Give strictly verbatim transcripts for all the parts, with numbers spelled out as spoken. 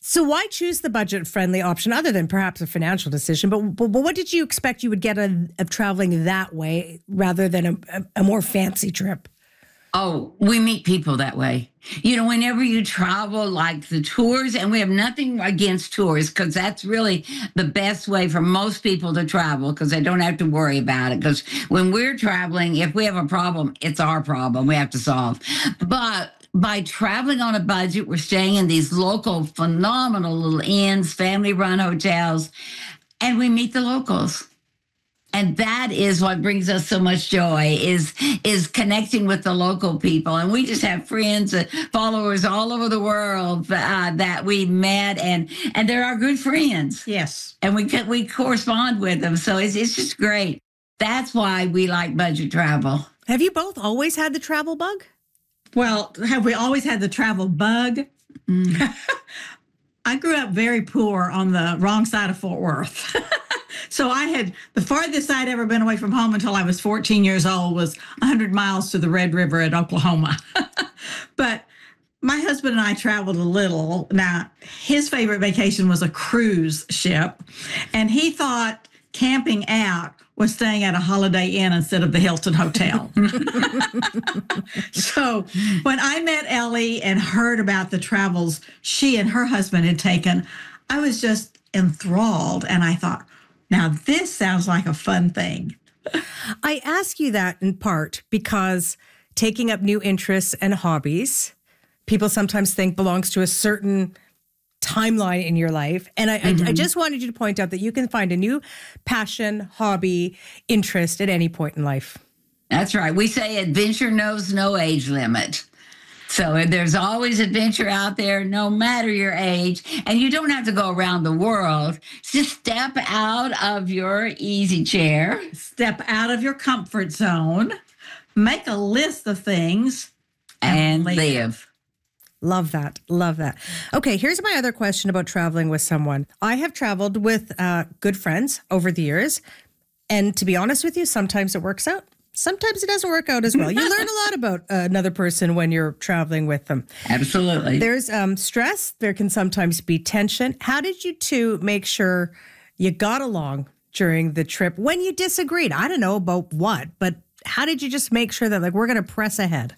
So why choose the budget-friendly option other than perhaps a financial decision? But, but, but what did you expect you would get out of, of traveling that way rather than a, a, a more fancy trip? Oh, we meet people that way. You know, whenever you travel, like the tours, and we have nothing against tours because that's really the best way for most people to travel because they don't have to worry about it. Because when we're traveling, if we have a problem, it's our problem we have to solve. But by traveling on a budget, we're staying in these local, phenomenal little inns, family-run hotels, and we meet the locals. And that is what brings us so much joy is, is connecting with the local people. And we just have friends and followers all over the world uh, that we met, and, and they're our good friends. Yes. And we we correspond with them. So it's, it's just great. That's why we like budget travel. Have you both always had the travel bug? Well, have we always had the travel bug? Mm. I grew up very poor on the wrong side of Fort Worth. So I had, the farthest I'd ever been away from home until I was fourteen years old was one hundred miles to the Red River at Oklahoma. But my husband and I traveled a little. Now, his favorite vacation was a cruise ship, and he thought camping out was staying at a Holiday Inn instead of the Hilton Hotel. So when I met Ellie and heard about the travels she and her husband had taken, I was just enthralled, and I thought, now, this sounds like a fun thing. I ask you that in part because taking up new interests and hobbies, people sometimes think belongs to a certain timeline in your life. And I, mm-hmm. I, I just wanted you to point out that you can find a new passion, hobby, interest at any point in life. That's right. We say adventure knows no age limit. So there's always adventure out there, no matter your age. And you don't have to go around the world. Just step out of your easy chair. Step out of your comfort zone. Make a list of things. And, and live. live. Love that. Love that. Okay, here's my other question about traveling with someone. I have traveled with uh, good friends over the years. And to be honest with you, sometimes it works out. Sometimes it doesn't work out as well. You learn a lot about uh, another person when you're traveling with them. Absolutely. There's um, stress. There can sometimes be tension. How did you two make sure you got along during the trip when you disagreed? I don't know about what, but how did you just make sure that, like, we're going to press ahead?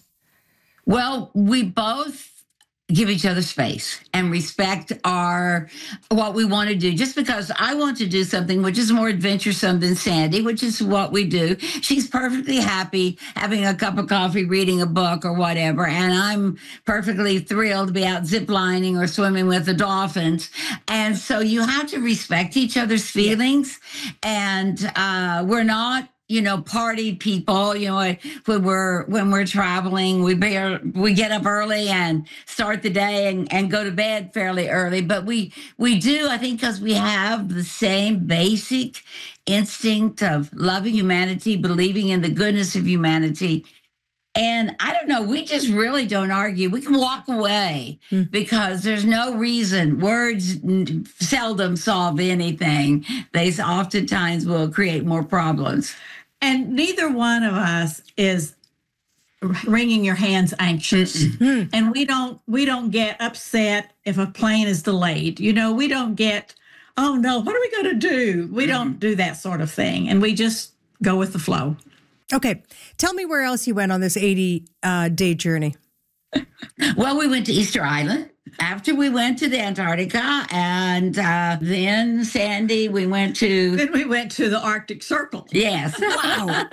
Well, we both give each other space and respect our what we want to do. Just because I want to do something which is more adventuresome than Sandy, which is what we do. She's perfectly happy having a cup of coffee, reading a book or whatever. And I'm perfectly thrilled to be out ziplining or swimming with the dolphins. And so you have to respect each other's feelings. Yeah. And uh, we're not, you know, party people. You know, when we're when we're traveling, we bear, we get up early and start the day and, and go to bed fairly early. But we we do, I think, because we have the same basic instinct of loving humanity, believing in the goodness of humanity. And I don't know, we just really don't argue. We can walk away mm. because there's no reason. Words seldom solve anything. They oftentimes will create more problems. And neither one of us is wringing your hands anxious. Mm-hmm. And we don't we don't get upset if a plane is delayed. You know, we don't get, oh no, what are we going to do? We mm-hmm. don't do that sort of thing. And we just go with the flow. Okay. Tell me where else you went on this eighty-day uh, journey. Well, we went to Easter Island. After we went to the Antarctica, and uh, then Sandy, we went to... Then we went to the Arctic Circle. Yes. Wow.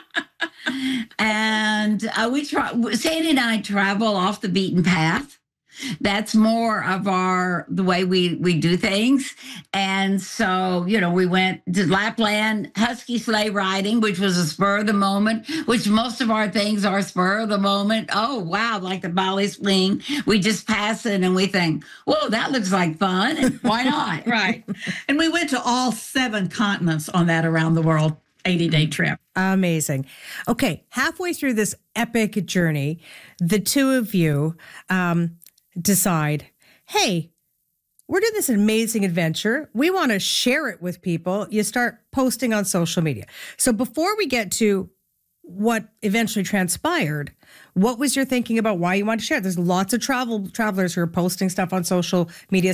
And uh, we try, Sandy and I travel off the beaten path. That's more of our, the way we, we do things. And so, you know, we went to Lapland, husky sleigh riding, which was a spur of the moment, which most of our things are spur of the moment. Oh, wow, like the Bali swing. We just pass it and we think, whoa, that looks like fun. And why not? Right. And we went to all seven continents on that around the world eighty-day trip. Amazing. Okay, halfway through this epic journey, the two of you... Um, decide, hey, we're doing this amazing adventure. We want to share it with people. You start posting on social media. So before we get to what eventually transpired, what was your thinking about why you want to share it? There's lots of travel travelers who are posting stuff on social media